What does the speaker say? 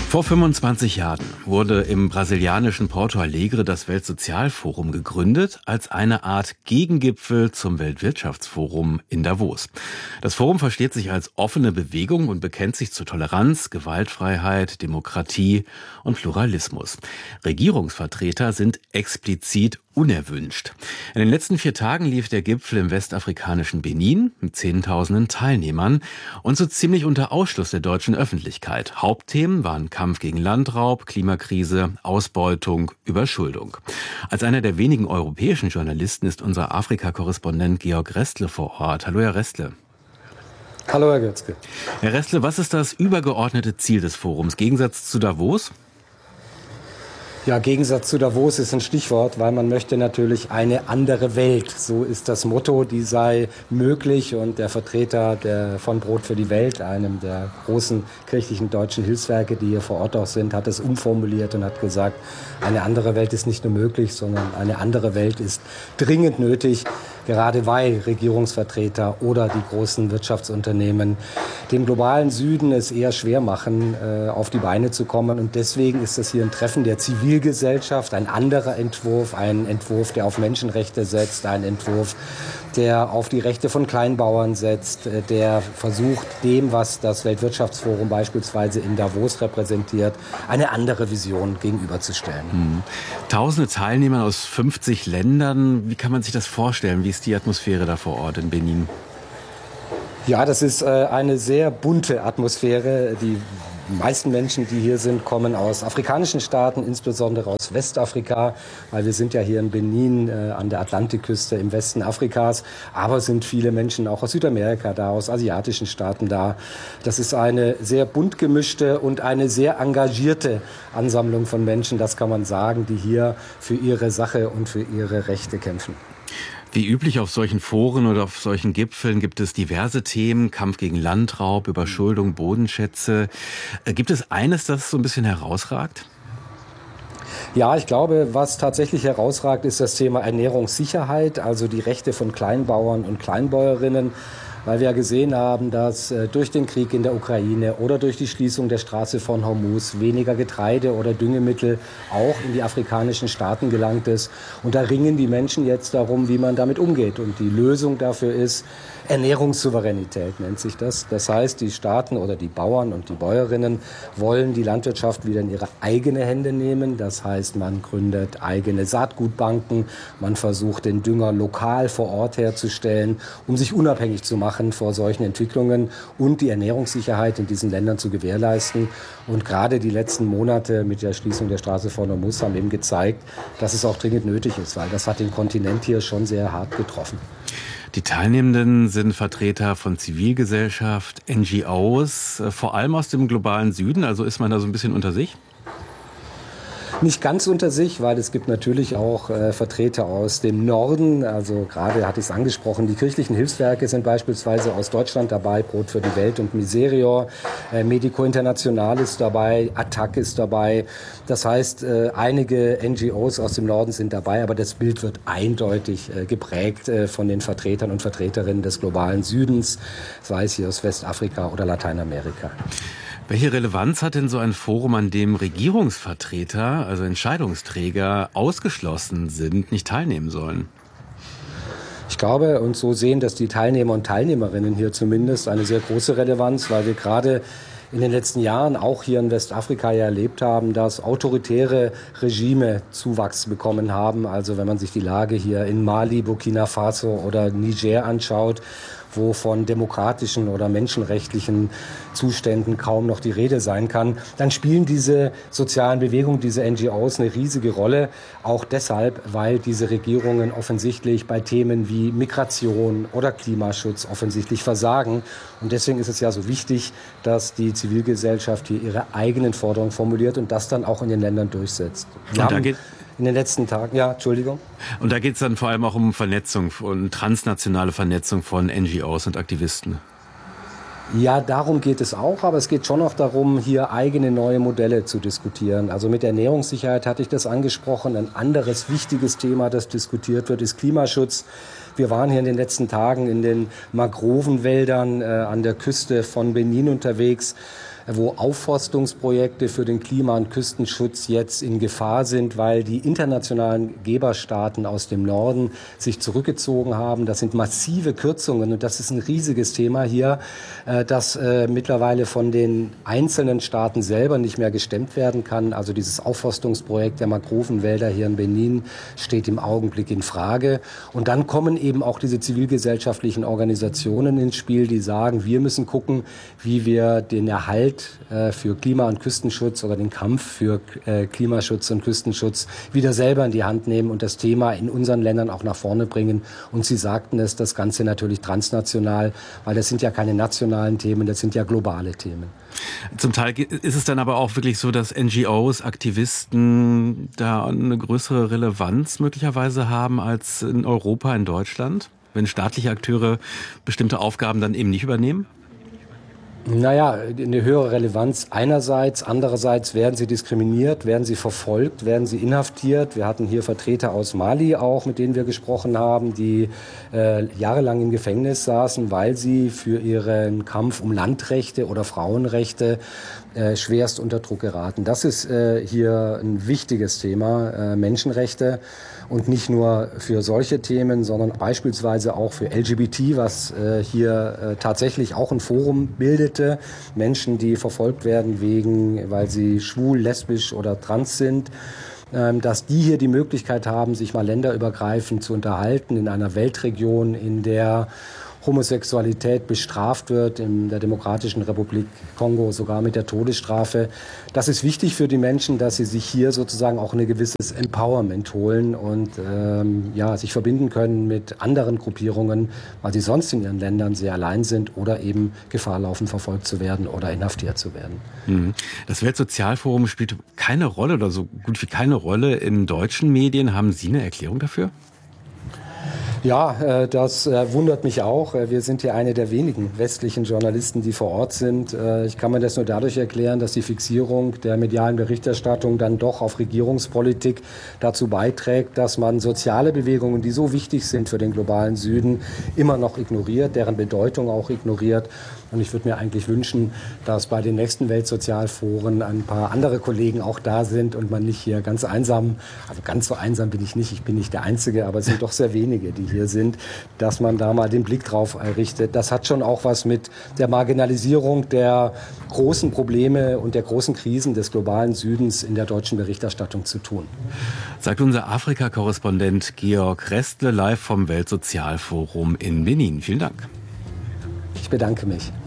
Vor 25 Jahren wurde im brasilianischen Porto Alegre das Weltsozialforum gegründet als eine Art Gegengipfel zum Weltwirtschaftsforum in Davos. Das Forum versteht sich als offene Bewegung und bekennt sich zu Toleranz, Gewaltfreiheit, Demokratie und Pluralismus. Regierungsvertreter sind explizit unerwünscht. In den letzten 4 Tagen lief der Gipfel im westafrikanischen Benin mit Zehntausenden Teilnehmern und so ziemlich unter Ausschluss der deutschen Öffentlichkeit. Hauptthemen waren Kampf gegen Landraub, Klimakrise, Ausbeutung, Überschuldung. Als einer der wenigen europäischen Journalisten ist unser Afrika-Korrespondent Georg Restle vor Ort. Hallo, Herr Restle. Hallo, Herr Götzke. Herr Restle, was ist das übergeordnete Ziel des Forums? Gegensatz zu Davos? Ja, Gegensatz zu Davos ist ein Stichwort, weil man möchte natürlich eine andere Welt. So ist das Motto, die sei möglich. Und der Vertreter von Brot für die Welt, einem der großen kirchlichen deutschen Hilfswerke, die hier vor Ort auch sind, hat es umformuliert und hat gesagt, eine andere Welt ist nicht nur möglich, sondern eine andere Welt ist dringend nötig, gerade weil Regierungsvertreter oder die großen Wirtschaftsunternehmen dem globalen Süden es eher schwer machen, auf die Beine zu kommen. Und deswegen ist das hier ein Treffen der Zivilgesellschaft, ein anderer Entwurf, ein Entwurf, der auf Menschenrechte setzt, ein Entwurf, der auf die Rechte von Kleinbauern setzt, der versucht, dem, was das Weltwirtschaftsforum beispielsweise in Davos repräsentiert, eine andere Vision gegenüberzustellen. Tausende Teilnehmer aus 50 Ländern. Wie kann man sich das vorstellen? Wie ist die Atmosphäre da vor Ort in Benin? Ja, das ist eine sehr bunte Atmosphäre. Die meisten Menschen, die hier sind, kommen aus afrikanischen Staaten, insbesondere aus Westafrika, weil wir sind ja hier in Benin an der Atlantikküste im Westen Afrikas. Aber es sind viele Menschen auch aus Südamerika da, aus asiatischen Staaten da. Das ist eine sehr bunt gemischte und eine sehr engagierte Ansammlung von Menschen, das kann man sagen, die hier für ihre Sache und für ihre Rechte kämpfen. Wie üblich auf solchen Foren oder auf solchen Gipfeln gibt es diverse Themen, Kampf gegen Landraub, Überschuldung, Bodenschätze. Gibt es eines, das so ein bisschen herausragt? Ja, ich glaube, was tatsächlich herausragt, ist das Thema Ernährungssicherheit, also die Rechte von Kleinbauern und Kleinbäuerinnen. Weil wir ja gesehen haben, dass durch den Krieg in der Ukraine oder durch die Schließung der Straße von Hormuz weniger Getreide oder Düngemittel auch in die afrikanischen Staaten gelangt ist. Und da ringen die Menschen jetzt darum, wie man damit umgeht. Und die Lösung dafür ist Ernährungssouveränität, nennt sich das. Das heißt, die Staaten oder die Bauern und die Bäuerinnen wollen die Landwirtschaft wieder in ihre eigene Hände nehmen. Das heißt, man gründet eigene Saatgutbanken, man versucht, den Dünger lokal vor Ort herzustellen, um sich unabhängig zu machen vor solchen Entwicklungen und die Ernährungssicherheit in diesen Ländern zu gewährleisten. Und gerade die letzten Monate mit der Schließung der Straße von Hormuz haben eben gezeigt, dass es auch dringend nötig ist, weil das hat den Kontinent hier schon sehr hart getroffen. Die Teilnehmenden sind Vertreter von Zivilgesellschaft, NGOs, vor allem aus dem globalen Süden. Also ist man da so ein bisschen unter sich? Nicht ganz unter sich, weil es gibt natürlich auch Vertreter aus dem Norden. Also gerade hatte ich es angesprochen, die kirchlichen Hilfswerke sind beispielsweise aus Deutschland dabei, Brot für die Welt und Miserior. Medico International ist dabei, ATTAC ist dabei. Das heißt, einige NGOs aus dem Norden sind dabei, aber das Bild wird eindeutig geprägt von den Vertretern und Vertreterinnen des globalen Südens, sei es hier aus Westafrika oder Lateinamerika. Welche Relevanz hat denn so ein Forum, an dem Regierungsvertreter, also Entscheidungsträger, ausgeschlossen sind, nicht teilnehmen sollen? Ich glaube, und so sehen das die Teilnehmer und Teilnehmerinnen hier zumindest, eine sehr große Relevanz, weil wir gerade in den letzten Jahren auch hier in Westafrika ja erlebt haben, dass autoritäre Regime Zuwachs bekommen haben. Also wenn man sich die Lage hier in Mali, Burkina Faso oder Niger anschaut, wo von demokratischen oder menschenrechtlichen Zuständen kaum noch die Rede sein kann, dann spielen diese sozialen Bewegungen, diese NGOs eine riesige Rolle. Auch deshalb, weil diese Regierungen offensichtlich bei Themen wie Migration oder Klimaschutz offensichtlich versagen. Und deswegen ist es ja so wichtig, dass die Zivilgesellschaft hier ihre eigenen Forderungen formuliert und das dann auch in den Ländern durchsetzt. Wir haben in den letzten Tagen, ja, Entschuldigung. Und da geht es dann vor allem auch um Vernetzung und transnationale Vernetzung von NGOs und Aktivisten. Ja, darum geht es auch, aber es geht schon auch darum, hier eigene neue Modelle zu diskutieren. Also mit Ernährungssicherheit hatte ich das angesprochen. Ein anderes wichtiges Thema, das diskutiert wird, ist Klimaschutz. Wir waren hier in den letzten Tagen in den Mangrovenwäldern an der Küste von Benin unterwegs. wo Aufforstungsprojekte für den Klima- und Küstenschutz jetzt in Gefahr sind, weil die internationalen Geberstaaten aus dem Norden sich zurückgezogen haben. Das sind massive Kürzungen und das ist ein riesiges Thema hier, das mittlerweile von den einzelnen Staaten selber nicht mehr gestemmt werden kann. Also dieses Aufforstungsprojekt der Mangrovenwälder hier in Benin steht im Augenblick in Frage. Und dann kommen eben auch diese zivilgesellschaftlichen Organisationen ins Spiel, die sagen, wir müssen gucken, wie wir den Erhalt für Klima- und Küstenschutz oder den Kampf für Klimaschutz und Küstenschutz wieder selber in die Hand nehmen und das Thema in unseren Ländern auch nach vorne bringen. Und Sie sagten es, das Ganze natürlich transnational, weil das sind ja keine nationalen Themen, das sind ja globale Themen. Zum Teil ist es dann aber auch wirklich so, dass NGOs, Aktivisten da eine größere Relevanz möglicherweise haben als in Europa, in Deutschland, wenn staatliche Akteure bestimmte Aufgaben dann eben nicht übernehmen? Naja, eine höhere Relevanz einerseits, andererseits werden sie diskriminiert, werden sie verfolgt, werden sie inhaftiert. Wir hatten hier Vertreter aus Mali auch, mit denen wir gesprochen haben, die jahrelang im Gefängnis saßen, weil sie für ihren Kampf um Landrechte oder Frauenrechte schwerst unter Druck geraten. Das ist hier ein wichtiges Thema, Menschenrechte. Und nicht nur für solche Themen, sondern beispielsweise auch für LGBT, was hier tatsächlich auch ein Forum bildete. Menschen, die verfolgt werden weil sie schwul, lesbisch oder trans sind. Dass die hier die Möglichkeit haben, sich mal länderübergreifend zu unterhalten in einer Weltregion, in der Homosexualität bestraft wird, in der Demokratischen Republik Kongo sogar mit der Todesstrafe. Das ist wichtig für die Menschen, dass sie sich hier sozusagen auch ein gewisses Empowerment holen und sich verbinden können mit anderen Gruppierungen, weil sie sonst in ihren Ländern sehr allein sind oder eben Gefahr laufen, verfolgt zu werden oder inhaftiert zu werden. Das Weltsozialforum spielt keine Rolle oder so gut wie keine Rolle in deutschen Medien. Haben Sie eine Erklärung dafür? Ja, das wundert mich auch. Wir sind hier eine der wenigen westlichen Journalisten, die vor Ort sind. Ich kann mir das nur dadurch erklären, dass die Fixierung der medialen Berichterstattung dann doch auf Regierungspolitik dazu beiträgt, dass man soziale Bewegungen, die so wichtig sind für den globalen Süden, immer noch ignoriert, deren Bedeutung auch ignoriert. Und ich würde mir eigentlich wünschen, dass bei den nächsten Weltsozialforen ein paar andere Kollegen auch da sind und man nicht hier ganz einsam, also ganz so einsam bin ich bin nicht der Einzige, aber es sind doch sehr wenige, die hier sind, dass man da mal den Blick drauf richtet. Das hat schon auch was mit der Marginalisierung der großen Probleme und der großen Krisen des globalen Südens in der deutschen Berichterstattung zu tun. Sagt unser Afrika-Korrespondent Georg Restle live vom Weltsozialforum in Benin. Vielen Dank. Ich bedanke mich.